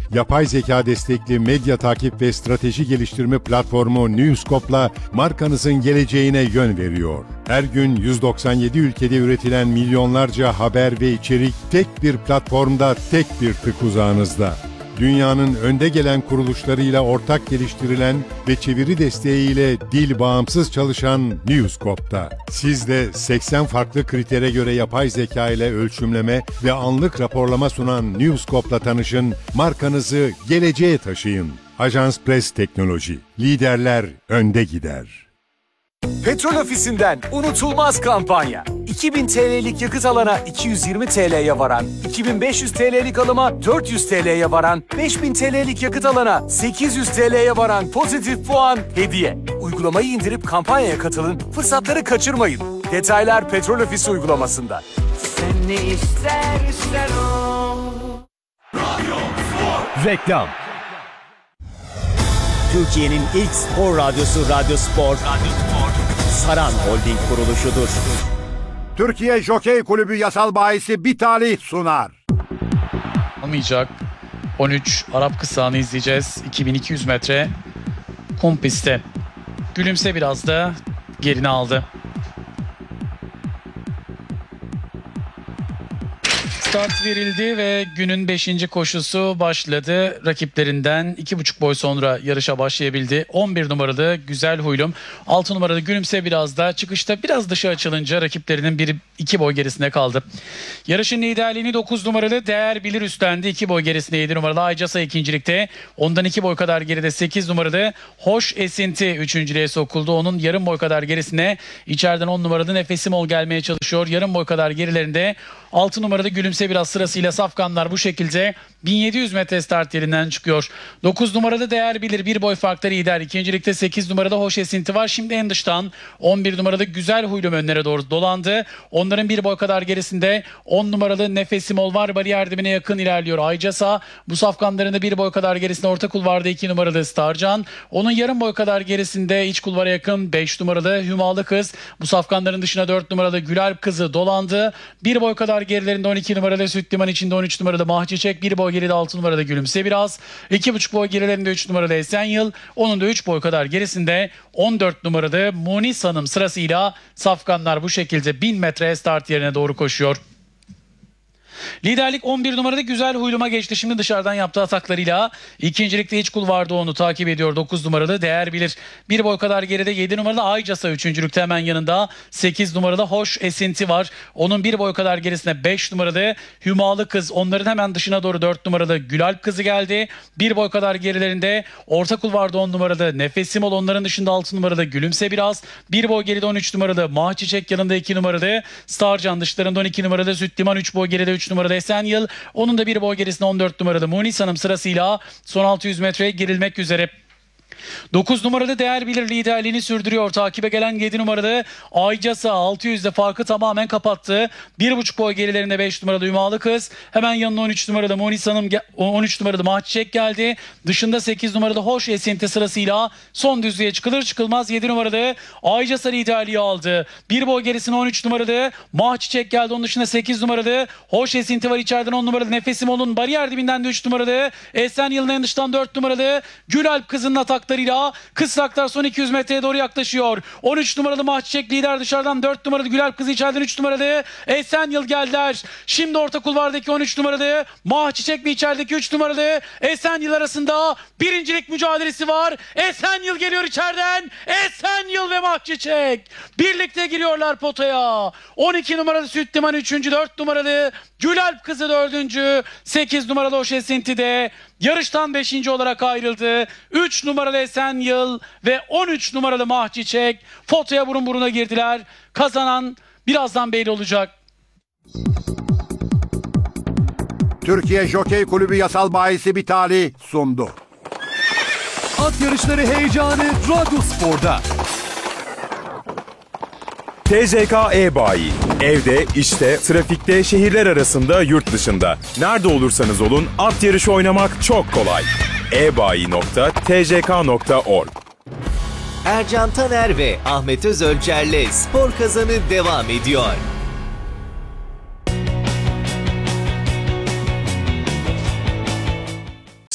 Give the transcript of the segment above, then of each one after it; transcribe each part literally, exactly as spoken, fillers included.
Yapay zeka destekli medya takip ve strateji geliştirme platformu Newscope'la markanızın geleceğine yön veriyor. Her gün yüz doksan yedi ülkede üretilen milyonlarca haber ve içerik tek bir platformda, tek bir tık uzağınızda. Dünyanın önde gelen kuruluşlarıyla ortak geliştirilen ve çeviri desteğiyle dil bağımsız çalışan Newscope'da. Siz de seksen farklı kritere göre yapay zeka ile ölçümleme ve anlık raporlama sunan Newscope'la tanışın, markanızı geleceğe taşıyın. Ajans Press Teknoloji. Liderler önde gider. Petrol Ofisi'nden unutulmaz kampanya. iki bin T L'lik yakıt alana iki yüz yirmi T L'ye varan, iki bin beş yüz T L'lik alıma dört yüz T L'ye varan, beş bin T L'lik yakıt alana sekiz yüz T L'ye varan pozitif puan hediye. Uygulamayı indirip kampanyaya katılın, fırsatları kaçırmayın. Detaylar Petrol Ofisi uygulamasında. Sen ne istersen o. Reklam. Türkiye'nin ilk spor radyosu Radyo Spor, Radyo Spor, Saran Holding kuruluşudur. Türkiye Jokey Kulübü yasal bahisi Bitali sunar. Olmayacak. on üç Arap kısalını izleyeceğiz. iki bin iki yüz metre kum pistte. Gülümse biraz da gerini aldı. Start verildi ve günün beşinci koşusu başladı. Rakiplerinden iki buçuk boy sonra yarışa başlayabildi. on bir numaralı Güzel Huylum, altı numaralı Gülümse biraz da çıkışta biraz dışı açılınca rakiplerinin bir iki boy gerisinde kaldı. Yarışın liderliğini dokuz numaralı Değer Bilir üstlendi. iki boy gerisinde yedi numaralı Aycasa ikincilikte. Ondan iki boy kadar geride sekiz numaralı Hoş Esinti üçüncülüğe sokuldu. Onun yarım boy kadar gerisine içeriden on numaralı Nefesim Ol gelmeye çalışıyor. Yarım boy kadar gerilerinde altı numaralı Gülümse biraz sırasıyla safkanlar bu şekilde bin yedi yüz metre start yerinden çıkıyor. dokuz numaralı Değer Bilir bir boy farklı lider. İkincilikte sekiz numarada Hoş Esinti var. Şimdi en dıştan on bir numaralı Güzel Huylum önlere doğru dolandı. Onların bir boy kadar gerisinde on numaralı Nefesim Ol var. Bariyer dibine yakın ilerliyor Aycasa. Bu safkanlarında bir boy kadar gerisinde orta kulvarda iki numaralı Starcan. Onun yarım boy kadar gerisinde iç kulvara yakın beş numaralı Hümalı Kız. Bu safkanların dışına dört numaralı Gülalp Kızı dolandı. Bir boy kadar gerilerinde on iki numaralı Süt Liman içinde on üç numaralı Mahçiçek. Bir boy geride altı numaralı Gülümse biraz. iki buçuk boy gerilerinde üç numaralı Esenyıl. Onun da üç boy kadar gerisinde on dört numaralı Munis Hanım sırasıyla safkanlar bu şekilde bin metre start yerine doğru koşuyor. Liderlik on bir numarada Güzel Huylum'a geçti. Şimdi dışarıdan yaptığı ataklarıyla ikincilikte iç kulvarda onu takip ediyor. dokuz numaralı Değer Bilir. Bir boy kadar geride yedi numaralı Aycasa üçüncülükte hemen yanında. sekiz numaralı Hoş Esinti var. Onun bir boy kadar gerisine beş numaralı Hümalı Kız. Onların hemen dışına doğru dört numaralı Gülalp Kızı geldi. Bir boy kadar gerilerinde orta kulvarda on numaralı Nefesim Ol. Onların dışında altı numaralı Gülümse biraz. Bir boy geride on üç numaralı Mahçiçek, yanında iki numaralı Starcan, dışlarında on iki numaralı Süt Liman, üç boy geride üç numaralı Esenyıl. Onun da bir boy gerisinde on dört numaralı Munis Hanım sırasıyla son altı yüz metreye girilmek üzere. dokuz numaralı Değer Bilir liderliğini sürdürüyor. Takibe gelen yedi numaralı Aycasa altı yüzde farkı tamamen kapattı. bir buçuk boy gerilerinde beş numaralı Ümalı Kız. Hemen yanına on üç numaralı Munis Hanım, on üç numaralı Mahçiçek geldi. Dışında sekiz numaralı Hoş Esinti sırasıyla son düzlüğe çıkılır çıkılmaz yedi numaralı Aycasa liderliği aldı. bir boy gerisine on üç numaralı Mahçiçek geldi. Onun dışında sekiz numaralı Hoş Esinti var. İçeriden on numaralı Nefesim Ol'un, bariyer dibinden de üç numaralı Esenyıl'ın, en dıştan dört numaralı Gülalp Kızı'nın ataklarıyla kısraklar son iki yüz metreye doğru yaklaşıyor. on üç numaralı Mahçiçek lider, dışarıdan dört numaralı Gülalp Kızı, içeriden üç numaralı Esenyıl geldiler. Şimdi orta kulvardaki on üç numaralı Mahçiçek ve içerideki üç numaralı Esenyıl arasında birincilik mücadelesi var. Esenyıl geliyor içeriden. Esenyıl ve Mahçiçek birlikte giriyorlar potaya. on iki numaralı Süt Liman üçüncü, dört numaralı Gülalp Kızı dördüncü, sekiz numaralı Hoş Esinti de yarıştan beşinci olarak ayrıldı. üç numaralı Esenyıl ve on üç numaralı Mahçiçek potaya burun buruna girdiler. Kazanan birazdan belli olacak. Türkiye Jokey Kulübü yasal bahisi Bitali sundu. At yarışları heyecanı Radyo Spor'da. T J K E-Bayi. Evde, işte, trafikte, şehirler arasında, yurt dışında. Nerede olursanız olun, at yarışı oynamak çok kolay. e bayi nokta t j k nokta org. Ercan Taner ve Ahmet Özölçer'le Spor Kazanı devam ediyor.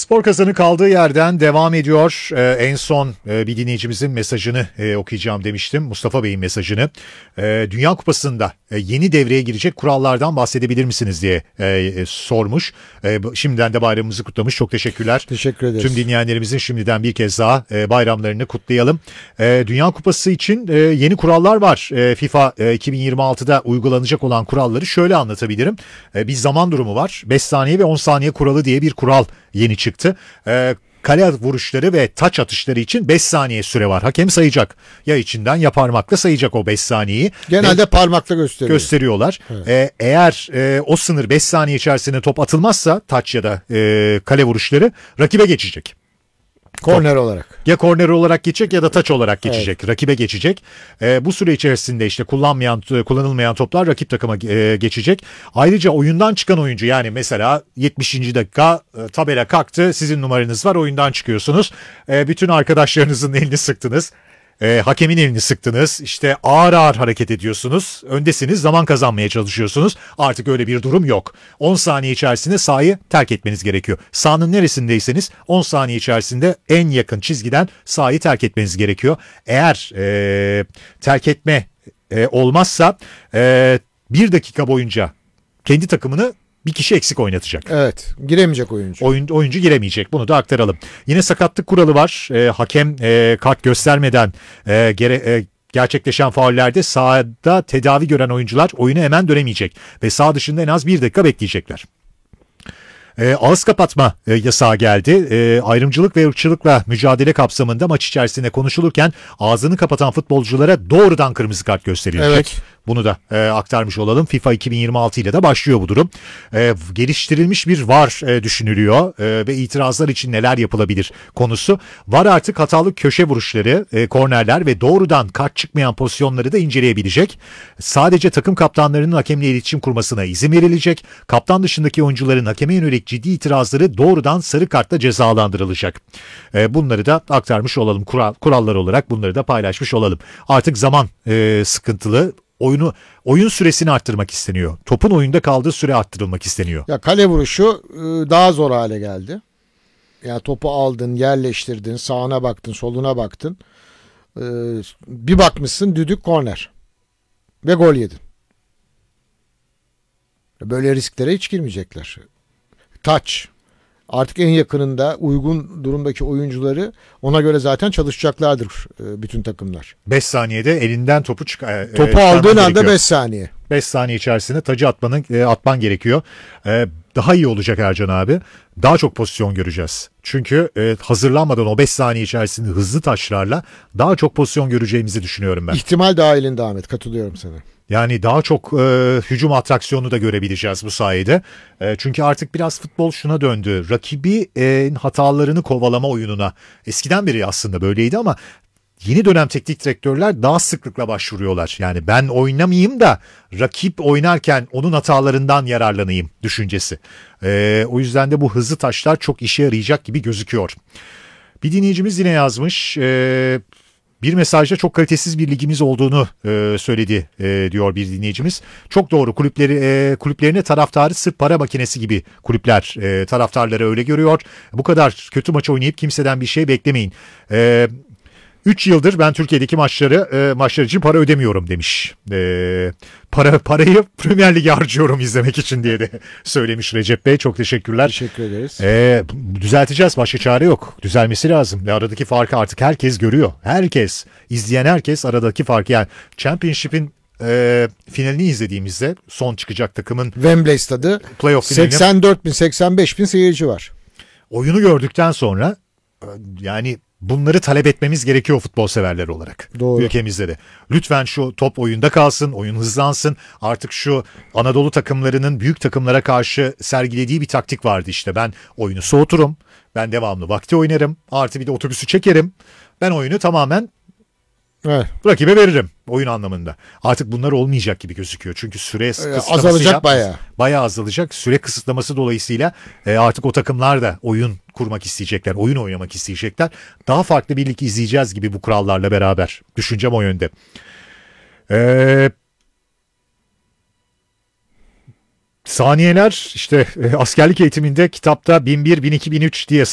Spor Kazanı kaldığı yerden devam ediyor. Ee, en son e, bir dinleyicimizin mesajını e, okuyacağım demiştim. Mustafa Bey'in mesajını. E, Dünya Kupası'nda e, yeni devreye girecek kurallardan bahsedebilir misiniz diye e, e, sormuş. E, şimdiden de bayramımızı kutlamış. Çok teşekkürler. Teşekkür ederiz. Tüm dinleyenlerimizin şimdiden bir kez daha e, bayramlarını kutlayalım. E, Dünya Kupası için e, yeni kurallar var. E, FIFA e, iki bin yirmi altıda uygulanacak olan kuralları şöyle anlatabilirim. E, bir zaman durumu var. beş saniye ve on saniye kuralı diye bir kural yeni çıktı. Ee, kale vuruşları ve taç atışları için beş saniye süre var. Hakem sayacak. Ya içinden ya parmakla sayacak o beş saniyeyi. Genelde ve parmakla gösteriyor. gösteriyorlar. Evet. Ee, eğer e, o sınır beş saniye içerisinde top atılmazsa taç ya da e, kale vuruşları rakibe geçecek. Korner olarak. Ya korner olarak geçecek ya da taç olarak geçecek. Evet. Rakibe geçecek. E, bu süre içerisinde işte kullanmayan, kullanılmayan toplar rakip takıma e, geçecek. Ayrıca oyundan çıkan oyuncu, yani mesela yetmişinci dakika e, tabela kalktı. Sizin numaranız var, oyundan çıkıyorsunuz. E, bütün arkadaşlarınızın elini sıktınız. E, hakemin elini sıktınız. İşte ağır ağır hareket ediyorsunuz. Öndesiniz, zaman kazanmaya çalışıyorsunuz. Artık öyle bir durum yok. on saniye içerisinde sahayı terk etmeniz gerekiyor. Sahanın neresindeyseniz on saniye içerisinde en yakın çizgiden sahayı terk etmeniz gerekiyor. Eğer e, terk etme e, olmazsa e, bir dakika boyunca kendi takımını bir kişi eksik oynatacak. Evet, giremeyecek oyuncu. Oyun, oyuncu giremeyecek. Bunu da aktaralım. Yine sakatlık kuralı var. E, hakem e, kart göstermeden e, gere, e, gerçekleşen faullerde sahada tedavi gören oyuncular oyuna hemen dönemeyecek. Ve saha dışında en az bir dakika bekleyecekler. E, ağız kapatma e, yasağı geldi. E, ayrımcılık ve ırkçılıkla mücadele kapsamında maç içerisinde konuşulurken ağzını kapatan futbolculara doğrudan kırmızı kart gösterilecek. Evet. Bunu da e, aktarmış olalım. FIFA iki bin yirmi altı ile de başlıyor bu durum. E, geliştirilmiş bir V A R e, düşünülüyor e, ve itirazlar için neler yapılabilir konusu. V A R artık hatalı köşe vuruşları, e, kornerler ve doğrudan kart çıkmayan pozisyonları da inceleyebilecek. Sadece takım kaptanlarının hakemle iletişim kurmasına izin verilecek. Kaptan dışındaki oyuncuların hakeme yönelik ciddi itirazları doğrudan sarı kartla cezalandırılacak. E, bunları da aktarmış olalım. Kural, kurallar olarak bunları da paylaşmış olalım. Artık zaman e, sıkıntılı. Oyunu oyun süresini arttırmak isteniyor. Topun oyunda kaldığı süre arttırılmak isteniyor. Ya kale vuruşu daha zor hale geldi. Ya topu aldın, yerleştirdin, sağına baktın, soluna baktın. Bir bakmışsın düdük, korner. Ve gol yedin. Böyle risklere hiç girmeyecekler. Taç. Artık en yakınında uygun durumdaki oyuncuları ona göre zaten çalışacaklardır bütün takımlar. beş saniyede elinden topu çık e, Topu aldığın anda beş saniye. beş saniye içerisinde tacı atmanın e, atman gerekiyor. E, daha iyi olacak Ercan abi. Daha çok pozisyon göreceğiz. Çünkü e, hazırlanmadan o beş saniye içerisinde hızlı taşlarla daha çok pozisyon göreceğimizi düşünüyorum ben. İhtimal dahilinde Ahmet, katılıyorum sana. Yani daha çok e, hücum atraksiyonu da görebileceğiz bu sayede. E, çünkü artık biraz futbol şuna döndü. Rakibi e, hatalarını kovalama oyununa. Eskiden beri aslında böyleydi ama yeni dönem teknik direktörler daha sıklıkla başvuruyorlar. Yani ben oynamayayım da rakip oynarken onun hatalarından yararlanayım düşüncesi. E, o yüzden de bu hızlı taşlar çok işe yarayacak gibi gözüküyor. Bir dinleyicimiz yine yazmış. E, Bir mesajda çok kalitesiz bir ligimiz olduğunu e, söyledi e, diyor bir dinleyicimiz. Çok doğru, kulüpleri e, kulüplerine taraftarı sırf para makinesi gibi kulüpler e, taraftarları öyle görüyor. Bu kadar kötü maç oynayıp kimseden bir şey beklemeyin. E, üç yıldır ben Türkiye'deki maçları e, maçlar için para ödemiyorum demiş. E, para Parayı Premier Lig'e harcıyorum izlemek için diye de söylemiş Recep Bey. Çok teşekkürler. Teşekkür ederiz. E, düzelteceğiz. Başka çare yok. Düzelmesi lazım. Ve aradaki farkı artık herkes görüyor. Herkes, izleyen herkes aradaki farkı. Yani Championship'in e, finalini izlediğimizde son çıkacak takımın Wembley stadı playoff finalini, seksen dört bin seksen beş bin seyirci var. Oyunu gördükten sonra yani bunları talep etmemiz gerekiyor futbol severler olarak. Doğru. Ülkemizde de. Lütfen şu top oyunda kalsın, oyun hızlansın. Artık şu Anadolu takımlarının büyük takımlara karşı sergilediği bir taktik vardı işte. Ben oyunu soğuturum, ben devamlı vakti oynarım, artı bir de otobüsü çekerim. Ben oyunu tamamen evet, rakibe veririm oyun anlamında. Artık bunlar olmayacak gibi gözüküyor. Çünkü süre kısıtlamasıyla azalacak bayağı. Bayağı azalacak. Süre kısıtlaması dolayısıyla e, artık o takımlar da oyun kurmak isteyecekler. Oyun oynamak isteyecekler. Daha farklı bir lig izleyeceğiz gibi bu kurallarla beraber. Düşüncem o yönde. Eee Saniyeler işte e, askerlik eğitiminde kitapta bin bir, bin iki, bin üç diye